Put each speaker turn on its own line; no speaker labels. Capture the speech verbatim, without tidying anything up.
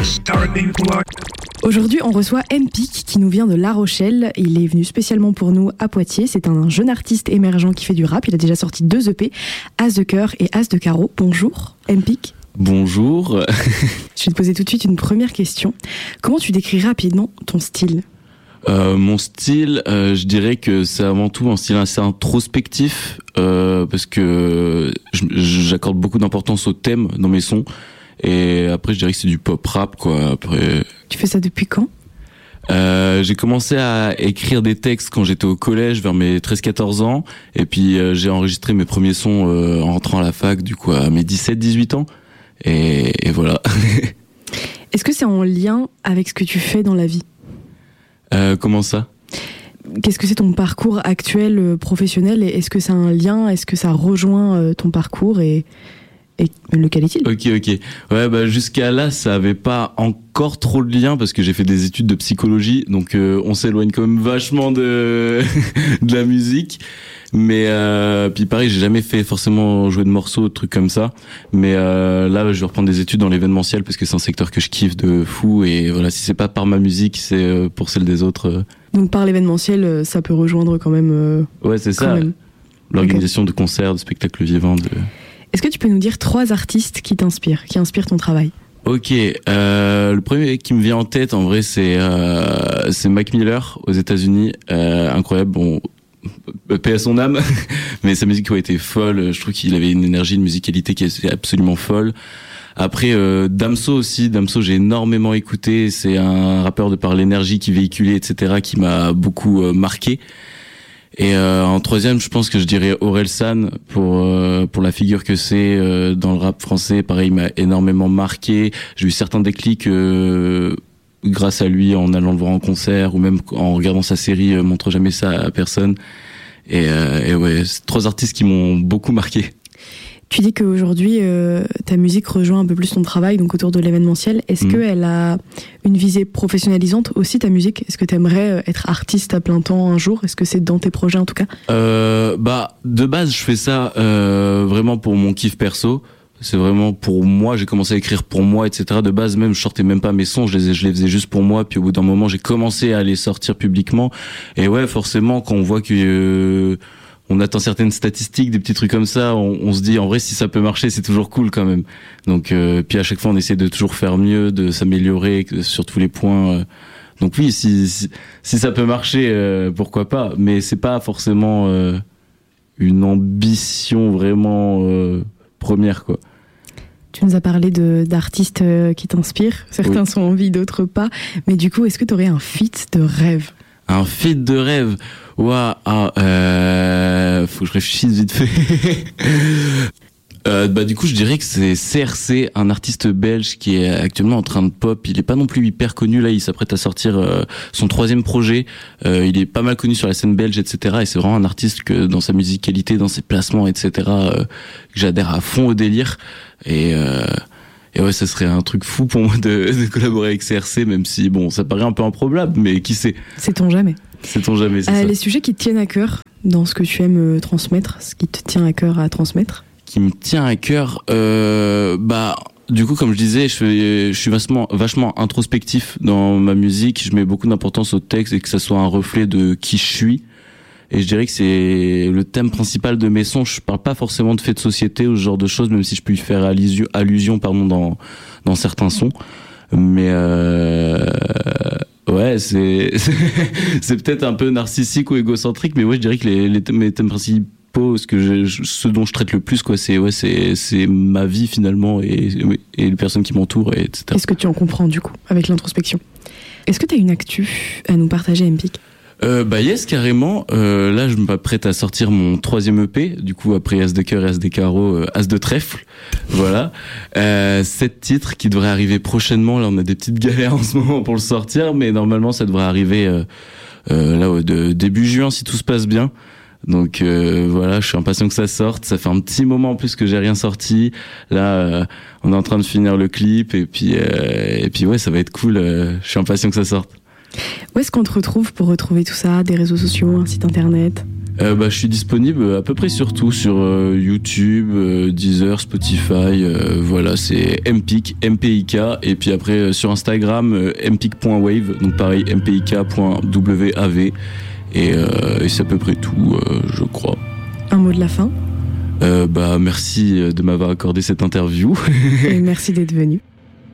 Aujourd'hui, on reçoit M-Pic qui nous vient de La Rochelle. Il est venu spécialement pour nous à Poitiers. C'est un jeune artiste émergent qui fait du rap. Il a déjà sorti deux E P, As de cœur et As de carreau. Bonjour, M-Pic.
Bonjour.
Je vais te poser tout de suite une première question. Comment tu décris rapidement ton style ?
Euh, mon style, euh, je dirais que c'est avant tout un style assez introspectif, euh, parce que j'accorde beaucoup d'importance au thème dans mes sons. Et après, je dirais que c'est du pop rap, quoi. Après.
Tu fais ça depuis quand ?
Euh, j'ai commencé à écrire des textes quand j'étais au collège, vers mes treize quatorze ans. Et puis, euh, j'ai enregistré mes premiers sons euh, en rentrant à la fac, du coup, à mes dix-sept dix-huit ans. Et, et voilà.
Est-ce que c'est en lien avec ce que tu fais dans la vie ?
Euh, comment ça ?
Qu'est-ce que c'est ton parcours actuel euh, professionnel et est-ce que ça a un lien ? Est-ce que ça rejoint euh, ton parcours et, et lequel est-il ?
Ok, ok. Ouais, bah jusqu'à là, ça avait pas encore trop de lien parce que j'ai fait des études de psychologie, donc euh, on s'éloigne quand même vachement de de la musique. Mais euh, puis pareil, j'ai jamais fait forcément jouer de morceaux, de trucs comme ça. Mais euh, là, je vais reprendre des études dans l'événementiel parce que c'est un secteur que je kiffe de fou. Et voilà, si c'est pas par ma musique, c'est pour celle des autres.
Donc par l'événementiel, ça peut rejoindre quand même. Euh,
ouais, c'est ça. Même. L'organisation okay. de concerts, de spectacles vivants. De...
Est-ce que tu peux nous dire trois artistes qui t'inspirent, qui inspirent ton travail ?
Ok, euh, le premier qui me vient en tête, en vrai, c'est euh, c'est Mac Miller aux États-Unis, euh, incroyable. Bon. Paix à son âme, mais sa musique a été folle. Je trouve qu'il avait une énergie, une musicalité qui est absolument folle. Après, euh, Damso aussi. Damso, j'ai énormément écouté. C'est un rappeur de par l'énergie qu'il véhiculait, et cetera, qui m'a beaucoup euh, marqué. Et euh, en troisième, je pense que je dirais Orelsan pour euh, pour la figure que c'est euh, dans le rap français. Pareil, il m'a énormément marqué. J'ai eu certains déclics. Euh, grâce à lui en allant le voir en concert ou même en regardant sa série euh, Montre jamais ça à personne et, euh, et ouais, c'est trois artistes qui m'ont beaucoup marqué.
Tu dis qu'aujourd'hui euh, ta musique rejoint un peu plus ton travail, donc autour de l'événementiel. Est-ce mmh. qu'elle a une visée professionnalisante aussi, ta musique ? Est-ce que tu aimerais être artiste à plein temps un jour ? Est-ce que c'est dans tes projets en tout cas ?
euh, Bah de base je fais ça euh, vraiment pour mon kiff perso. C'est vraiment pour moi, j'ai commencé à écrire pour moi, et cetera. De base même, je sortais même pas mes sons, je les, je les faisais juste pour moi. Puis au bout d'un moment, j'ai commencé à les sortir publiquement. Et ouais, forcément, quand on voit que euh, on atteint certaines statistiques, des petits trucs comme ça, on, on se dit en vrai, si ça peut marcher, c'est toujours cool quand même. Donc, euh, puis à chaque fois, on essaie de toujours faire mieux, de s'améliorer sur tous les points. Euh. Donc oui, si, si si ça peut marcher, euh, pourquoi pas. Mais c'est pas forcément euh, une ambition vraiment euh, première, quoi.
Tu nous as parlé de, d'artistes qui t'inspirent. Certains oui. sont en vie, d'autres pas. Mais du coup, est-ce que tu aurais un feat de rêve ?
Un feat de rêve ? Ouah, ah, euh, faut que je réfléchisse vite fait. euh, bah, du coup, je dirais que c'est C R C, un artiste belge qui est actuellement en train de pop. Il est pas non plus hyper connu. Là, il s'apprête à sortir euh, son troisième projet. Euh, il est pas mal connu sur la scène belge, et cetera. Et c'est vraiment un artiste que, dans sa musicalité, dans ses placements, et cetera, euh, que j'adhère à fond au délire. Et, euh, et ouais, ça serait un truc fou pour moi de, de collaborer avec C R C, même si, bon, ça paraît un peu improbable, mais qui sait ?
Sait-on jamais ?
Sait-on jamais, c'est
euh,
ça.
Les sujets qui te tiennent à cœur dans ce que tu aimes transmettre, ce qui te tient à cœur à transmettre ?
Qui me tient à cœur, euh, bah, du coup, comme je disais, je, fais, je suis vachement, vachement introspectif dans ma musique. Je mets beaucoup d'importance au texte et que ça soit un reflet de qui je suis. Et je dirais que c'est le thème principal de mes sons. Je parle pas forcément de faits de société ou ce genre de choses, même si je peux y faire allusion, allusion pardon, dans, dans certains sons. Mais euh, ouais, c'est, c'est peut-être un peu narcissique ou égocentrique, mais ouais, je dirais que les, les thèmes, mes thèmes principaux, ce que je, ce dont je traite le plus, quoi, c'est ouais, c'est, c'est ma vie finalement et, et les personnes qui m'entourent, et etc.
Est-ce que tu en comprends du coup avec l'introspection ? Est-ce que tu as une actu à nous partager, M-Pic ?
Euh, bah yes, carrément. Euh, là, je m'apprête à sortir mon troisième E P. Du coup, après As de cœur et As des carreaux, euh, As de trèfle. Voilà. Euh, sept titres qui devraient arriver prochainement. Là, on a des petites galères en ce moment pour le sortir, mais normalement, ça devrait arriver euh, euh, là, de début juin, si tout se passe bien. Donc euh, voilà, je suis impatient que ça sorte. Ça fait un petit moment en plus que j'ai rien sorti. Là, euh, on est en train de finir le clip et puis euh, et puis ouais, ça va être cool. Euh, je suis impatient que ça sorte.
Où est-ce qu'on te retrouve pour retrouver tout ça ? Des réseaux sociaux, un site internet ?
Euh, bah, je suis disponible à peu près sur tout, sur euh, YouTube, euh, Deezer, Spotify, euh, voilà, c'est Mpic, M P I K, et puis après euh, sur Instagram, euh, mpic point wave, donc pareil, mpik point wav, et, euh, et c'est à peu près tout, euh, je crois.
Un mot de la fin ?
euh, Bah, merci de m'avoir accordé cette interview.
Et merci d'être venu.